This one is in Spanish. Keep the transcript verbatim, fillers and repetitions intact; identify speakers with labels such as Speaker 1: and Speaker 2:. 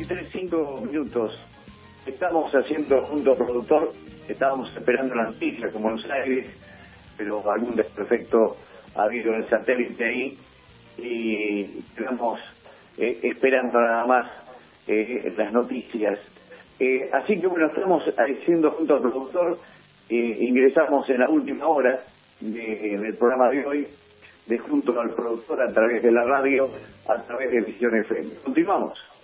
Speaker 1: veintitrés, cinco minutos. Estamos haciendo junto al productor, estábamos esperando la noticia con Buenos Aires, pero algún desperfecto ha habido en el satélite ahí y estamos eh, esperando nada más eh, las noticias. Eh, así que bueno, estamos haciendo junto al productor, eh, ingresamos en la última hora de, del programa de hoy, de junto al productor a través de la radio, a través de Visión F M. Continuamos.